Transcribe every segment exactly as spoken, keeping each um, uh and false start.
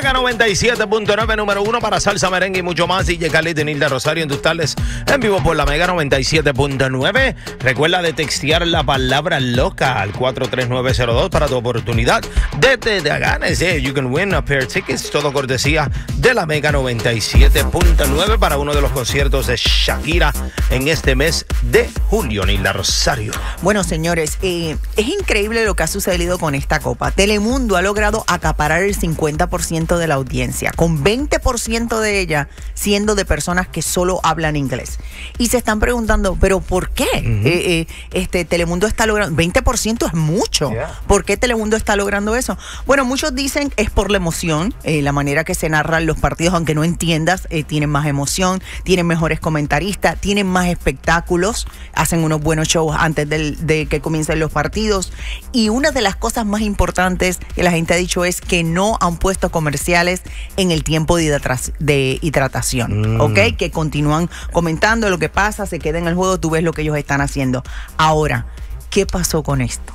Mega noventa y siete punto nueve, número uno para salsa, merengue y mucho más. D J Khalid y Nilda Rosario en tus tardes en vivo por la Mega noventa y siete punto nueve. Recuerda de textear la palabra loca al cuatro tres nueve cero dos para tu oportunidad de te de ganes. Eh, you can win a pair of tickets, todo cortesía de la Mega noventa y siete punto nueve para uno de los conciertos de Shakira en este mes de julio. Nilda Rosario. Bueno, señores, eh, es increíble lo que ha sucedido con esta copa. Telemundo ha logrado acaparar el cincuenta por ciento de la audiencia, con veinte por ciento de ella siendo de personas que solo hablan inglés. Y se están preguntando, ¿pero por qué? Uh-huh. eh, eh, este Telemundo está logrando, veinte por ciento es mucho. Yeah. ¿Por qué Telemundo está logrando eso? Bueno, muchos dicen es por la emoción, eh, la manera que se narran los partidos, aunque no entiendas, eh, tienen más emoción, tienen mejores comentaristas, tienen más espectáculos, hacen unos buenos shows antes del, de que comiencen los partidos. Y una de las cosas más importantes que la gente ha dicho es que no han puesto comerciales en el tiempo de, hidratación, de hidratación, mm. ¿ok? Que continúan comentando lo que pasa, se queda en el juego, tú ves lo que ellos están haciendo. Ahora, ¿qué pasó con esto?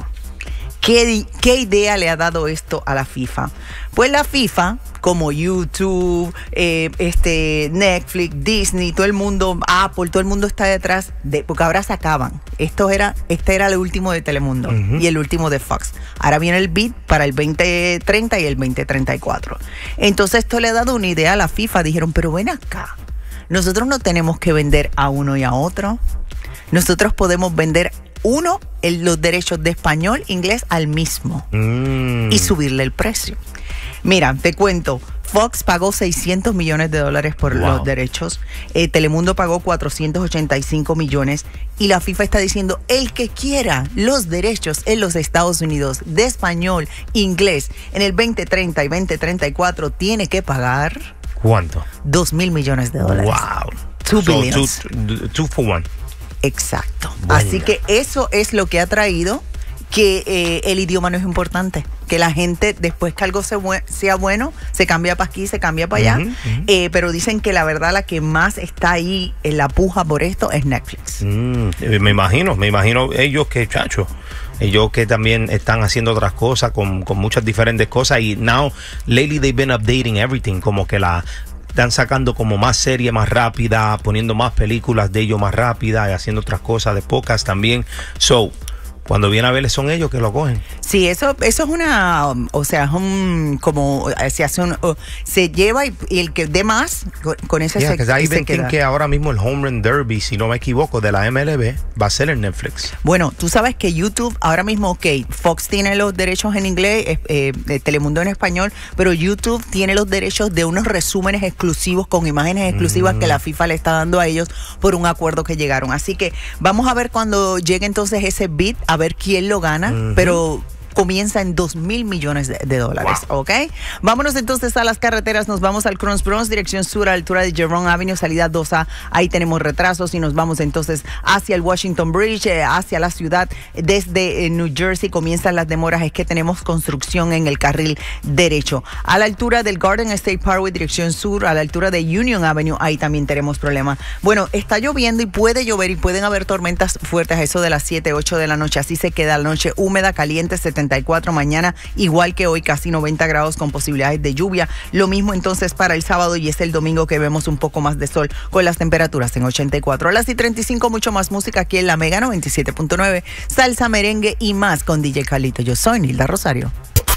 ¿Qué, ¿Qué idea le ha dado esto a la FIFA? Pues la FIFA, como YouTube, eh, este, Netflix, Disney, todo el mundo, Apple, todo el mundo está detrás, de, porque ahora se acaban. Esto era, este era el último de Telemundo uh-huh. y el último de Fox. Ahora viene el bid para el veinte treinta y el veinte treinta y cuatro. Entonces esto le ha dado una idea a la FIFA. Dijeron, pero ven acá, nosotros no tenemos que vender a uno y a otro. Nosotros podemos vender uno, el, los derechos de español, inglés al mismo mm. y subirle el precio. Mira, te cuento, Fox pagó seiscientos millones de dólares por wow. los derechos, eh, Telemundo pagó cuatrocientos ochenta y cinco millones y la FIFA está diciendo, el que quiera los derechos en los Estados Unidos de español, inglés, en el veinte treinta y veinte treinta y cuatro tiene que pagar... ¿Cuánto? Dos mil millones de dólares. Wow. Two so, billions. Two, two for one. Exacto. Bueno. Así que eso es lo que ha traído que eh, el idioma no es importante. Que la gente, después que algo se, sea bueno, se cambia para aquí, se cambia para allá. Uh-huh, uh-huh. Eh, pero dicen que la verdad la que más está ahí en la puja por esto es Netflix. Mm, me imagino, me imagino ellos que, chacho, ellos que también están haciendo otras cosas con, con muchas diferentes cosas. Y now, lately they've been updating everything, como que la... están sacando como más serie más rápida, poniendo más películas de ellos más rápida y haciendo otras cosas de podcast también. So, cuando viene a ver, son ellos que lo cogen. Sí, eso eso es una, o sea, es un, como, se hace un, uh, se lleva y, y el que dé más, con, con ese yeah, se, se se queda. Que ahora mismo el Home Run Derby, si no me equivoco, de la M L B, va a ser en Netflix. Bueno, tú sabes que YouTube, ahora mismo, ok, Fox tiene los derechos en inglés, eh, eh, Telemundo en español, pero YouTube tiene los derechos de unos resúmenes exclusivos con imágenes exclusivas mm. que la FIFA le está dando a ellos por un acuerdo que llegaron. Así que vamos a ver cuando llegue entonces ese bid, a ver quién lo gana, uh-huh. pero comienza en dos mil millones de, de dólares, wow. ¿ok? Vámonos entonces a las carreteras, nos vamos al Cross Bronx, dirección sur, a la altura de Jerome Avenue, salida dos A, ahí tenemos retrasos y nos vamos entonces hacia el Washington Bridge, eh, hacia la ciudad, desde eh, New Jersey comienzan las demoras, es que tenemos construcción en el carril derecho. A la altura del Garden State Parkway, dirección sur, a la altura de Union Avenue, ahí también tenemos problemas. Bueno, está lloviendo y puede llover y pueden haber tormentas fuertes a eso de las siete, ocho de la noche, así se queda la noche húmeda, caliente, setenta y cuatro mañana, igual que hoy, casi noventa grados con posibilidades de lluvia. Lo mismo entonces para el sábado y es el domingo que vemos un poco más de sol con las temperaturas en ochenta y cuatro. A las y treinta y cinco, mucho más música aquí en la Mega noventa y siete punto nueve, salsa, merengue y más con D J Khalid. Yo soy Nilda Rosario.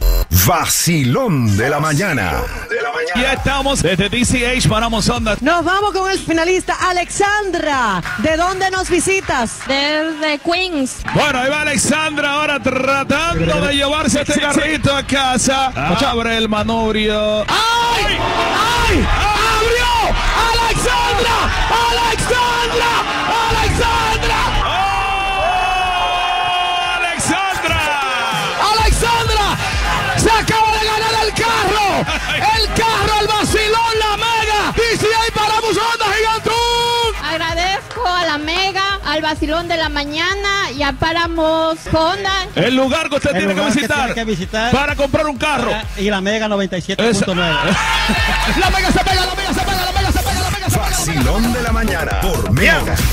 Vacilón de la mañana. Ya estamos desde D C H, paramos ondas. Nos vamos con el finalista Alexandra. ¿De dónde nos visitas? Desde Queens. Bueno, ahí va Alexandra ahora tratando de llevarse este carrito a casa. Ah. Abre el manubrio. ¡Ay! ¡Ay! ¡Abrió! ¡Alexandra! ¡Alexandra! ¡Alexandra! ¡Oh! ¡Alexandra! ¡Alexandra! ¡Se acaba de ganar el carro! ¡El carro, el vacilón, la Mega! D C A paramos onda, gigantón. Agradezco a la Mega, al vacilón de la mañana y a Páramos Honda. El lugar que usted el tiene que, visitar que tiene que visitar para comprar un carro. Y la Mega noventa y siete punto nueve. La Mega se pega, la Mega se pega, la Mega se pega, la Mega se pega. Vacilón de la mañana por Mega.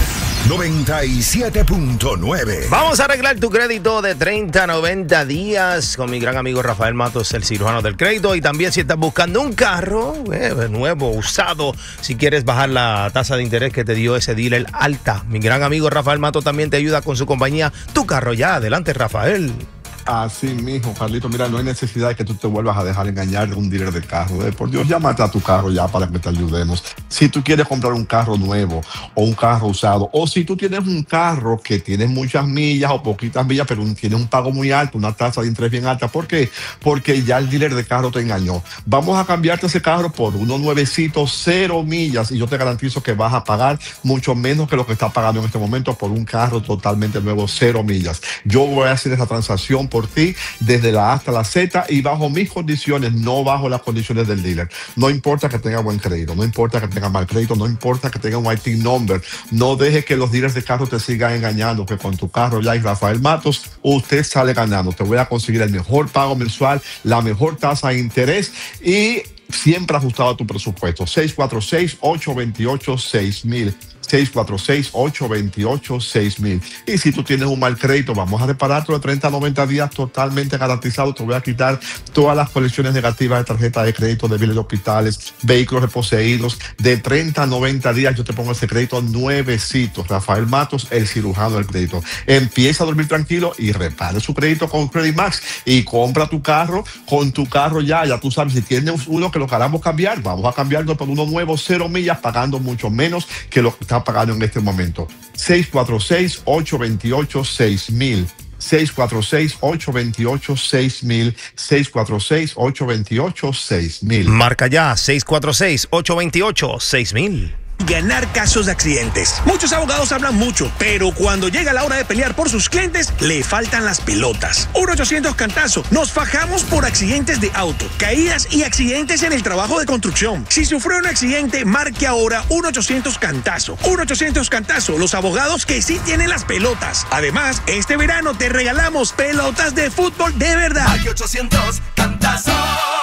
noventa y siete punto nueve. Vamos a arreglar tu crédito de treinta a noventa días con mi gran amigo Rafael Matos, el cirujano del crédito. Y también si estás buscando un carro eh, nuevo, usado, si quieres bajar la tasa de interés que te dio ese dealer alta, mi gran amigo Rafael Matos también te ayuda con su compañía Tu Carro Ya. Adelante, Rafael. Así mismo, Carlito, mira, no hay necesidad de que tú te vuelvas a dejar engañar de un dealer de carro. Eh. Por Dios, llámate a Tu Carro Ya para que te ayudemos. Si tú quieres comprar un carro nuevo o un carro usado, o si tú tienes un carro que tiene muchas millas o poquitas millas, pero tiene un pago muy alto, una tasa de interés bien alta, ¿por qué? Porque ya el dealer de carro te engañó. Vamos a cambiarte ese carro por uno nuevecito, cero millas, y yo te garantizo que vas a pagar mucho menos que lo que estás pagando en este momento por un carro totalmente nuevo, cero millas. Yo voy a hacer esa transacción por ti desde la A hasta la Z y bajo mis condiciones, no bajo las condiciones del dealer. No importa que tenga buen crédito, no importa que tenga mal crédito, no importa que tenga un I T number. No dejes que los dealers de carro te sigan engañando, que con Tu Carro Ya y Rafael Matos usted sale ganando. Te voy a conseguir el mejor pago mensual, la mejor tasa de interés y siempre ajustado a tu presupuesto. seis cuatro seis, ocho dos ocho, seis mil. seis cuatro seis, ocho dos ocho, seis mil. Y si tú tienes un mal crédito, vamos a repararlo de treinta a noventa días totalmente garantizado. Te voy a quitar todas las colecciones negativas de tarjeta de crédito, de biles de hospitales, vehículos reposeídos. De treinta a noventa días yo te pongo ese crédito nuevecito. Rafael Matos, el cirujano del crédito. Empieza a dormir tranquilo y repare su crédito con Credit Max y compra tu carro con Tu Carro Ya. Ya tú sabes, si tienes uno que lo queramos cambiar, vamos a cambiarlo por uno nuevo, cero millas, pagando mucho menos que lo que está pagando en este momento. seis cuatro seis, ocho dos ocho, seis mil. seis cuatro seis, ocho dos ocho, seis mil. seis cuatro seis, ocho dos ocho, seis mil. Marca ya seis cuatro seis, ocho dos ocho, seis mil. Ganar casos de accidentes. Muchos abogados hablan mucho, pero cuando llega la hora de pelear por sus clientes, le faltan las pelotas. uno ochocientos Cantazo. Nos fajamos por accidentes de auto, caídas y accidentes en el trabajo de construcción. Si sufrió un accidente, marque ahora uno ochocientos Cantazo. uno ochocientos Cantazo. Los abogados que sí tienen las pelotas. Además, este verano te regalamos pelotas de fútbol de verdad. Hay ochocientos Cantazo.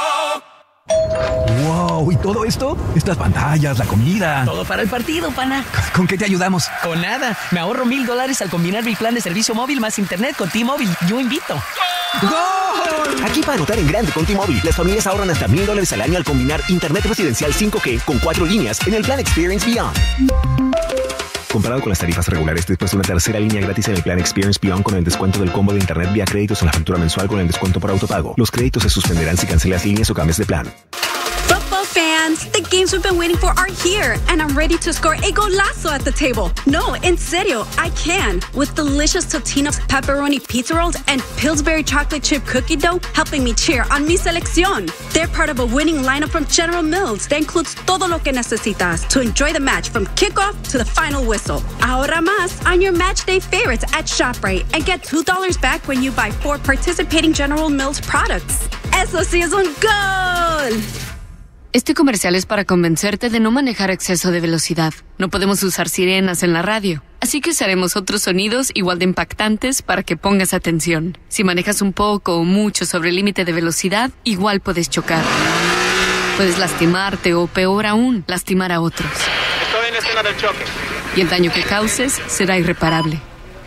Wow, ¿y todo esto? Estas pantallas, la comida. Todo para el partido, pana. ¿Con qué te ayudamos? Con nada. Me ahorro mil dólares al combinar mi plan de servicio móvil más internet con T-Mobile. Yo invito. ¡Gol! Aquí para anotar en grande con T-Mobile, las familias ahorran hasta mil dólares al año al combinar internet residencial cinco G con cuatro líneas en el plan Experience Beyond. Comparado con las tarifas regulares, después de una tercera línea gratis en el plan Experience Beyond con el descuento del combo de internet vía créditos en la factura mensual con el descuento por autopago. Los créditos se suspenderán si cancelas líneas o cambias de plan. Football fans, the games we've been waiting for are here, and I'm ready to score a golazo at the table. No, en serio, I can. With delicious Totino's pepperoni pizza rolls and Pillsbury chocolate chip cookie dough helping me cheer on mi selección. They're part of a winning lineup from General Mills that includes todo lo que necesitas to enjoy the match from kickoff to the final whistle. Ahorra más on your match day favorites at ShopRite and get two dollars back when you buy four participating General Mills products. Eso sí es un gol! Este comercial es para convencerte de no manejar a exceso de velocidad. No podemos usar sirenas en la radio, así que usaremos otros sonidos igual de impactantes para que pongas atención. Si manejas un poco o mucho sobre el límite de velocidad, igual puedes chocar. Puedes lastimarte o, peor aún, lastimar a otros. Estoy en la escena del choque. Y el daño que causes será irreparable.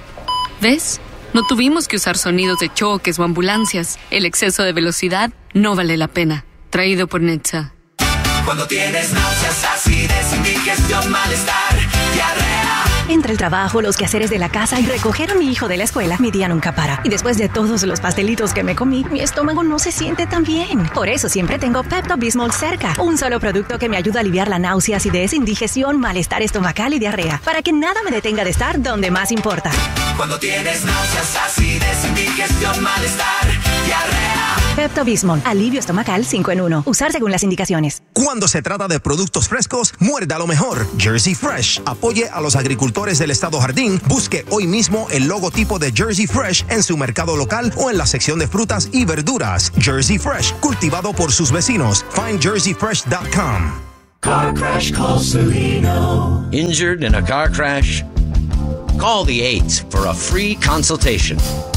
¿Ves? No tuvimos que usar sonidos de choques o ambulancias. El exceso de velocidad no vale la pena. Traído por Netza. Cuando tienes náuseas, acidez, indigestión, malestar, diarrea. Entre el trabajo, los quehaceres de la casa y recoger a mi hijo de la escuela, mi día nunca para. Y después de todos los pastelitos que me comí, mi estómago no se siente tan bien. Por eso siempre tengo Pepto-Bismol cerca. Un solo producto que me ayuda a aliviar la náusea, acidez, indigestión, malestar estomacal y diarrea. Para que nada me detenga de estar donde más importa. Cuando tienes náuseas, acidez, indigestión, malestar, diarrea. Pepto-Bismol, alivio estomacal cinco en uno. Usar según las indicaciones. Cuando se trata de productos frescos, muerda lo mejor. Jersey Fresh. Apoye a los agricultores del estado Jardín. Busque hoy mismo el logotipo de Jersey Fresh en su mercado local o en la sección de frutas y verduras. Jersey Fresh, cultivado por sus vecinos. Find jersey fresh dot com. Car crash, call Celino. Injured in a car crash? Call the eights for a free consultation.